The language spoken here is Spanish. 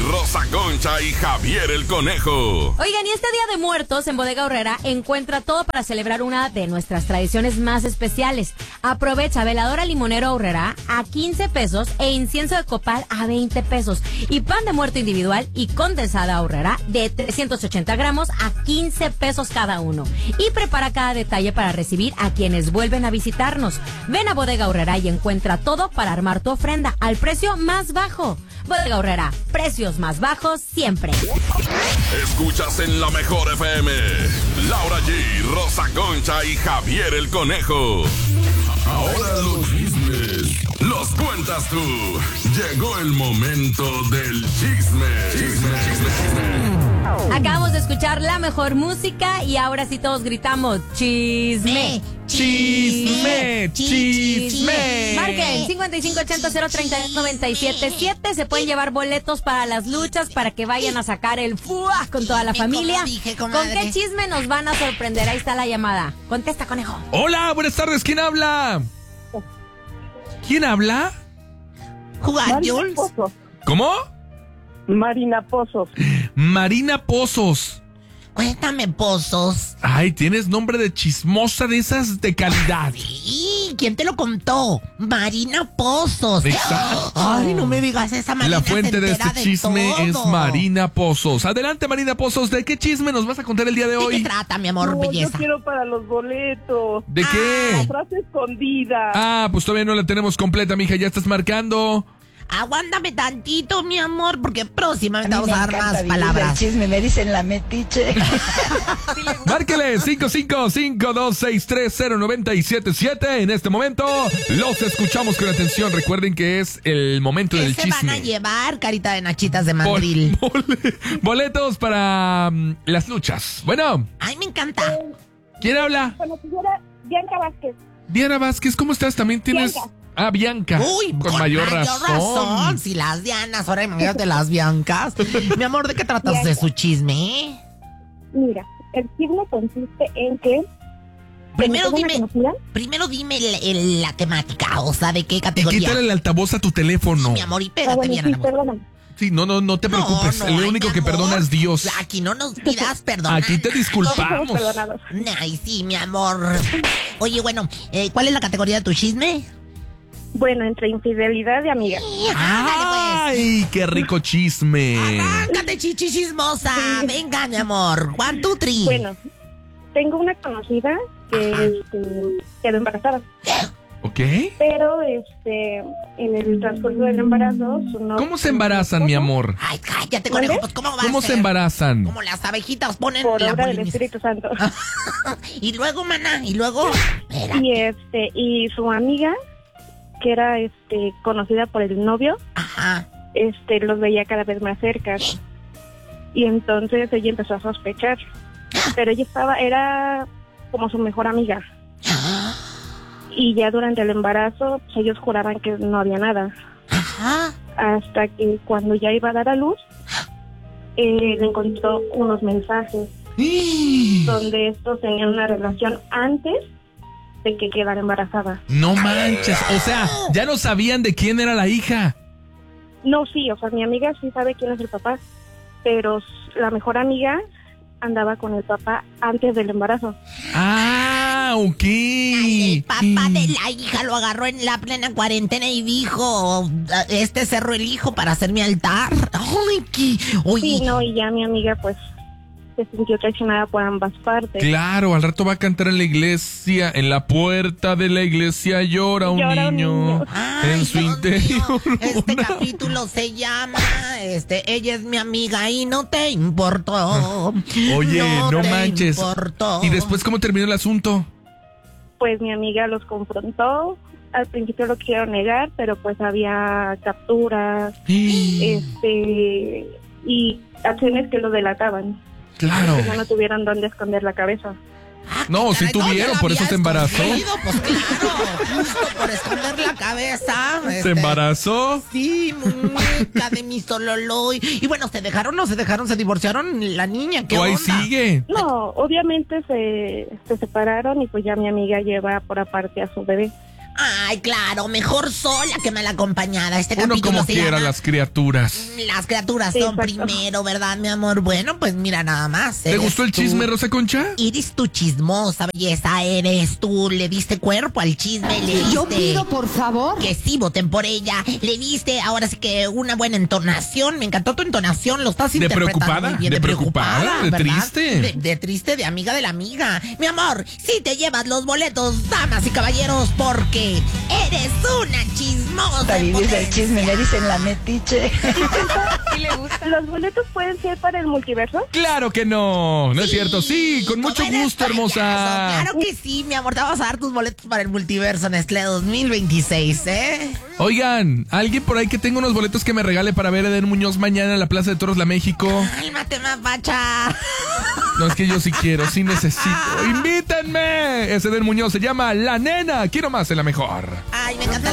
Rosa Concha y Javier el Conejo. Oigan, y este Día de Muertos en Bodega Aurrera encuentra todo para celebrar una de nuestras tradiciones más especiales. Aprovecha veladora limonero Aurrera a 15 pesos e incienso de copal a 20 pesos. Y pan de muerto individual y condensada Aurrera de 380 gramos a 15 pesos cada uno. Y prepara cada detalle para recibir a quienes vuelven a visitarnos. Ven a Bodega Aurrera y encuentra todo para armar tu ofrenda al precio más bajo. Bodega Aurrera, precios más bajos siempre. Escuchas en la mejor FM. Laura G, Rosa Concha y Javier el Conejo. Ahora los chismes los cuentas tú. Llegó el momento del chisme. Acabamos de escuchar la mejor música y ahora sí todos gritamos chisme. Chisme. Marquen 5580-032-977. Se pueden llevar boletos para las luchas para que vayan a sacar el fuá con toda la familia. ¿Con qué chisme nos van a sorprender? Ahí está la llamada. Contesta, conejo. Hola, buenas tardes. ¿Quién habla? ¿Quién habla? Juan Jules. ¿Cómo? Marina Pozos. Marina Pozos. Cuéntame, Pozos. Ay, tienes nombre de chismosa de esas de calidad. Sí, ¿quién te lo contó? Marina Pozos. Exacto. Ay, no me digas esa Marina. La fuente de este chisme es todo. Marina Pozos. Adelante, Marina Pozos. ¿De qué chisme nos vas a contar el día de ¿De hoy? qué trata, mi amor, No, belleza? yo quiero para los boletos. ¿De qué? Frase escondida. Ah, pues todavía no la tenemos completa, mija. Ya estás marcando. Aguántame tantito, mi amor, porque próximamente vamos a dar más palabras. Chisme, me dicen la metiche. Márquele 5552630977. En este momento los escuchamos con atención. Recuerden que es el momento ¿Qué del se chisme. van a llevar, carita de nachitas de mandril? Boletos para las luchas. Bueno, Ay, me encanta. ¿quién habla? Bueno, señora Bianca Vázquez. Diana Vázquez, ¿cómo estás? También tienes... Bianca. Ah, Bianca. Uy, con mayor razón. Si las Dianas, ahora imagínate las Biancas. Mi amor, ¿de qué tratas Bianca. de su chisme? Mira, el chisme consiste en que... Primero ¿tengo una dime, conocida? la temática, o sea, ¿de qué Y categoría? quítale el altavoz a tu teléfono. Mi amor, y pégate bueno, bien sí, a la boca. perdóname. Sí, no te preocupes. No, El ay, único mi que amor, perdona es Dios. Aquí no nos pidas perdón. Aquí te Todos disculpamos. somos perdonados. Ay, sí, mi amor. Oye, bueno, ¿cuál es la categoría de tu chisme? Bueno, entre infidelidad y amiga. ¡Ay, qué rico chisme! Arráncate, chichi chismosa. Venga, mi amor. 1, 2, 3. Bueno, tengo una conocida que quedó embarazada. ¿Ok? Pero en el transcurso del embarazo, su novio... ¿Cómo se embarazan, mi amor? Ay, cállate, ¿Mande? conejo. Pues, ¿cómo va ¿Cómo a se ser? embarazan? Como las abejitas ponen Por la obra del polinización. Espíritu Santo. Y luego, maná, y luego... Espera. Y su amiga, que era conocida por el novio, Ajá. los veía cada vez más cerca. Y entonces ella empezó a sospechar. Pero ella era como su mejor amiga. Y ya durante el embarazo, pues, ellos juraban que no había nada. Ajá. Hasta que cuando ya iba a dar a luz, le encontró unos mensajes donde estos tenían una relación antes de que quedara embarazada. No manches. O sea, ya no sabían de quién era la hija. No, sí, o sea, mi amiga sí sabe quién es el papá, pero la mejor amiga andaba con el papá antes del embarazo. Ah, ok. El papá de la hija lo agarró en la plena cuarentena y dijo, cerró el hijo para hacer mi altar. Ay, qué... Oye, Sí, no, y ya mi amiga pues se sintió traicionada por ambas partes. Claro, al rato va a cantar en la iglesia. En la puerta de la iglesia llora un niño. Ay, En su Dios interior. mío, este una- capítulo se llama, ella es mi amiga y no te importó. Oye, no te manches. importó. ¿Y después cómo terminó el asunto? Pues mi amiga los confrontó. Al principio lo quisieron negar, pero pues había capturas, y acciones que lo delataban. Claro. Que ya no tuvieron dónde esconder la cabeza. No, sí Caray, no, tuvieron, ya la por eso había se embarazó. escondido, pues claro, justo por esconder la cabeza. ¿Se embarazó? Sí, muñeca de mi sololoy. Y bueno, ¿se dejaron o no se dejaron? ¿Se divorciaron la niña? ¿Qué ¿O ahí onda? sigue? No, obviamente se separaron y pues ya mi amiga lleva por aparte a su bebé. Ay, claro, mejor sola que mal acompañada. Este Uno capítulo como se quiera, llama las criaturas. Las criaturas Sí, son exacto. primero, ¿verdad, mi amor? Bueno, pues mira nada más. ¿Te gustó el chisme, Rosa Concha? Eres tu chismosa belleza, eres tú. Le diste cuerpo al chisme, le diste... Yo pido, por favor. Que sí, voten por ella. Le diste, ahora sí que una buena entonación. Me encantó tu entonación, lo estás interpretando preocupada? muy bien. ¿De preocupada? ¿De ¿verdad? triste? De triste, de amiga de la amiga. Mi amor, sí te llevas los boletos, damas y caballeros, porque eres una chismosa. Para en vivir del chisme, potencia. le dicen la metiche. ¿Sí le gusta? ¿Los boletos pueden ser para el multiverso? Claro que no, no es cierto. Sí, con mucho ¿Cómo eres gusto, hermosa. payaso? Claro que sí, mi amor, te vamos a dar tus boletos para el multiverso Nestlé 2026, ¿eh? Oigan, alguien por ahí que tenga unos boletos que me regale para ver a Eden Muñoz mañana en la Plaza de Toros La México. Cálmate, mapacha. No, es que yo sí quiero, sí necesito. ¡Invítenme! Ese Eden Muñoz se llama La Nena. Quiero más en la mejor. Ay, me encanta